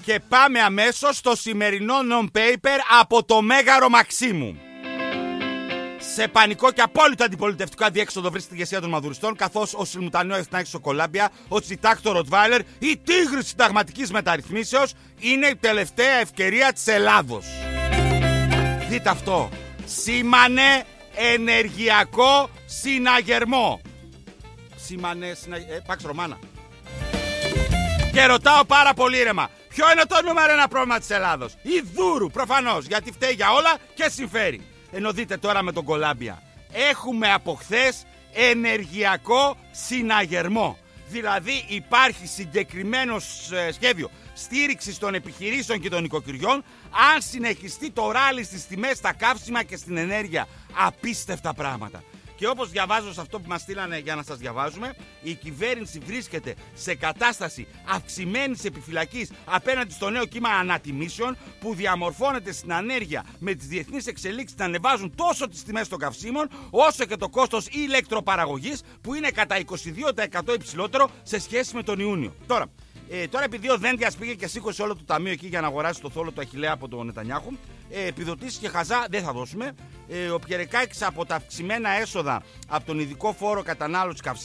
Και πάμε αμέσως στο σημερινό non-paper από το Μέγαρο Μαξίμου. Σε πανικό και απόλυτα αντιπολιτευτικό αδιέξοδο βρίσκεται η ηγεσία των μαδουριστών, καθώς ο Σιλμουτανιό Εθνάκης στο Κολάμπια, ο Τσιτάκτο Ροτβάιλερ, η τίγρη συνταγματικής μεταρρυθμίσεως είναι η τελευταία ευκαιρία της Ελλάδος. Δείτε αυτό. Σήμανε ενεργειακό συναγερμό. Σήμανε Πάξ Ρωμάνα. Και ρωτάω πάρα πολύ ήρεμα. Ποιο είναι το νούμερο ένα πρόβλημα της Ελλάδος? Η Δούρου, προφανώς, γιατί φταίει για όλα και συμφέρει. Ενώ δείτε τώρα με τον Κολάμπια. Έχουμε από χθες ενεργειακό συναγερμό. Δηλαδή υπάρχει συγκεκριμένο σχέδιο στήριξης των επιχειρήσεων και των οικοκυριών αν συνεχιστεί το ράλι στις τιμές, στα καύσιμα και στην ενέργεια. Απίστευτα πράγματα. Και όπως διαβάζω σε αυτό που μας στείλανε για να σας διαβάζουμε, η κυβέρνηση βρίσκεται σε κατάσταση αυξημένης επιφυλακής απέναντι στο νέο κύμα ανατιμήσεων που διαμορφώνεται στην ανέργεια με τις διεθνείς εξελίξεις να ανεβάζουν τόσο τις τιμές των καυσίμων όσο και το κόστος ηλεκτροπαραγωγής που είναι κατά 22% υψηλότερο σε σχέση με τον Ιούνιο. Τώρα επειδή ο Δένδιας πήγε και σήκωσε όλο το ταμείο εκεί για να αγοράσει το θόλο του Αχιλλέα από τον Νετανιάχου, επιδοτήσεις και χαζά δεν θα δώσουμε. Ο Πιερεκάκης από τα αυξημένα έσοδα από τον ειδικό φόρο κατανάλωσης καυσίμων